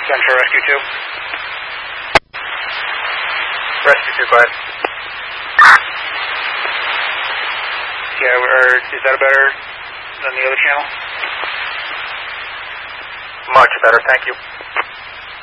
Central Rescue 2. Rescue 2, go ahead. Yeah, is that better than the other channel? Much better, thank you.